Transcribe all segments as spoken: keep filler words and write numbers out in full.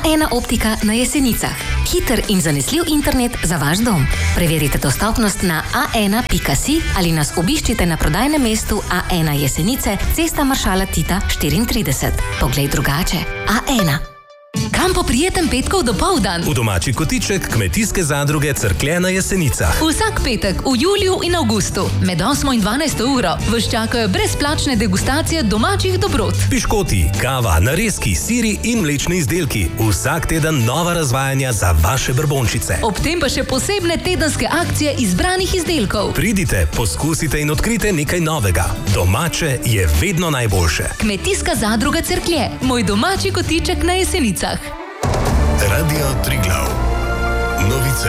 ena optika na Jesenicah. Hiter in zanesljiv internet za vaš dom. Preverite dostopnost na a ena pika si ali nas obiščite na prodajnem mestu A ena Jesenice, Cesta maršala Tita štiriintrideset. Poglej drugače. A ena. Kam po prijeten petkov dopoldan? V domači kotiček Kmetijske zadruge Cerklje na Jesenicah. Vsak petek v juliju in avgustu med osmo in dvanajsto uro vas čakajo brezplačne degustacije domačih dobrot. Piškoti, kava, narezki, siri in mlečni izdelki. Vsak teden nova razvajanja za vaše brbončice. Ob tem pa še posebne tedenske akcije izbranih izdelkov. Pridite, poskusite in odkrite nekaj novega. Domače je vedno najboljše. Kmetijska zadruga Cerklje, moj domači kotiček na Jesenicah. Radio Triglav. Novice.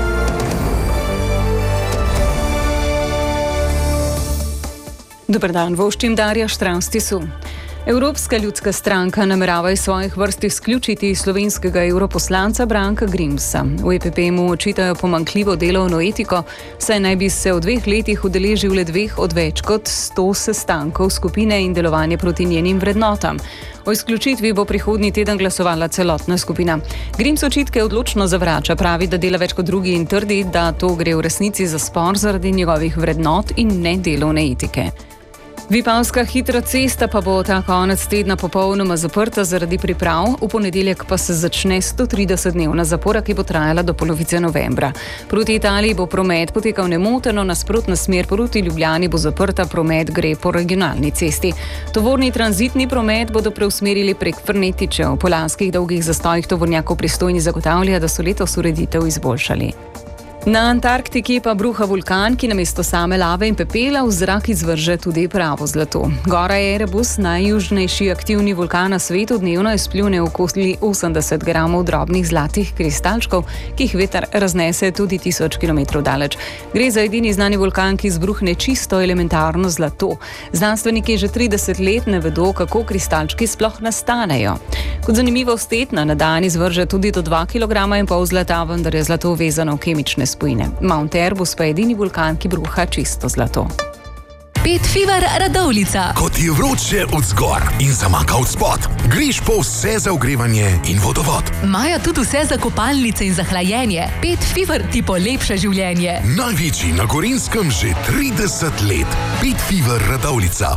Dober dan, voščim Darja Štranstisu. Evropska ljudska stranka namerava iz svojih vrst izključiti slovenskega europoslanca Branka Grimsa. V E P P mu očitajo pomanjkljivo delovno etiko, saj naj bi se v dveh letih udeležil le dveh od več kot sto sestankov skupine in delovanje proti njenim vrednotam. O izključitvi bo prihodnji teden glasovala celotna skupina. Grims očitke odločno zavrača, pravi, da dela več kot drugi in trdi, da to gre v resnici za spor zaradi njegovih vrednot in ne delovne etike. Vipavska hitra cesta pa bo ta konec tedna popolnoma zaprta zaradi priprav, v ponedeljek pa se začne stotridesetdnevna zapora, ki bo trajala do polovice novembra. Proti Italiji bo promet potekal nemoteno, nasprotna smer proti Ljubljani bo zaprta, promet gre po regionalni cesti. Tovorni tranzitni promet bodo preusmerili prek Frnetičev. Po lanskih dolgih zastojih tovornjakov pristojni zagotavlja, da so letos ureditev izboljšali. Na Antarktiki pa bruha vulkan, ki namesto same lave in pepela v zrak izvrže tudi pravo zlato. Gora Erebus, najjužnejši aktivni vulkan na svetu, dnevno izpljune okoli osemdeset gramov drobnih zlatih kristalčkov, ki jih veter raznese tudi tisoč kilometrov daleč. Gre za edini znani vulkan, ki izbruhne čisto elementarno zlato. Znanstveniki že trideset let ne vedo, kako kristalčki sploh nastanejo. Kot zanimivost tedna na dan izvrže tudi do dva kilograma in pol zlata, vendar je zlato vezano v kemične spojine. Mount Erebus pa je edini vulkan, ki bruha čisto zlato. Pet Fever Radovljica. Ko ti je vroče od zgor in zamaka od spod, greš po vse za ogrevanje in vodovod. Imajo tudi vse za kopalnice in za hlajenje. Pet Fever ti polepša življenje. Največji na Gorenjskem že trideset let. Pet Fever Radovljica.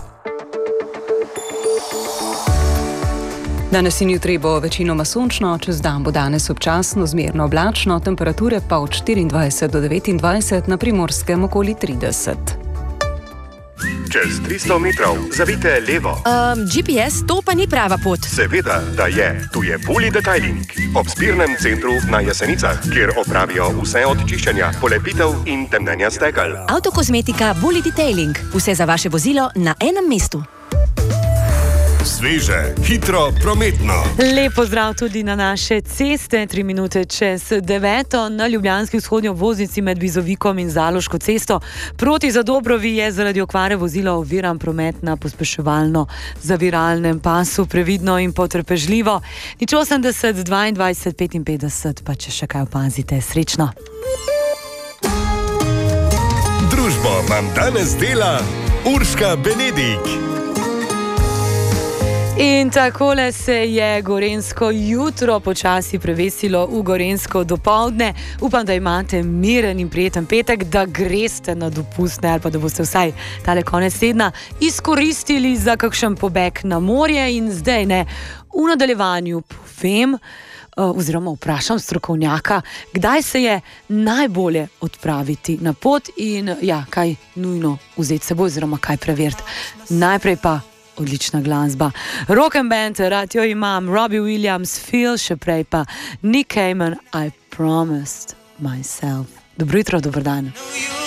Danes in jutri bo večinoma sončno, čez dan bo danes občasno zmerno oblačno, temperature pa od štiriindvajset do devetindvajset, na Primorskem okoli trideset. Čez tristo metrov zavite levo. Um, G P S, to pa ni prava pot. Seveda, da je. Tu je Bully Detailing. Ob zbirnem centru na Jesenicah, kjer opravijo vse od čiščenja, polepitev in temnenja stekel. Avtokozmetika Bully Detailing. Vse za vaše vozilo na enem mestu. Sveže, hitro, prometno. Lep pozdrav tudi na naše ceste. Tri minute čez deveto na ljubljanski vzhodnji obvoznici med Bizovikom in Zaloško cesto. Proti Zadobrovi je zaradi okvare vozila oviran promet na pospeševalno zaviralnem pasu. Previdno in potrpežljivo. Nič osemdeset, dvaindvajset, petinpetdeset, pa če še kaj opazite. Srečno. Družbo vam danes dela Urška Benedik. In takole se je gorenjsko jutro počasi prevesilo v gorenjsko dopoldne. Upam, da imate miren in prijeten petek, da greste na dopustne ali pa da boste vsaj tale konec tedna izkoristili za kakšen pobeg na morje. In zdaj ne, v nadaljevanju povem oziroma vprašam strokovnjaka, kdaj se je najbolje odpraviti na pot in ja, kaj nujno vzeti s seboj oziroma kaj preveriti. Najprej pa odlična glasba. Rock and band, rad jo imam, Robbie Williams, Phil, še prej pa Nick Cayman, I Promised Myself. Dobro jutro, dober dan.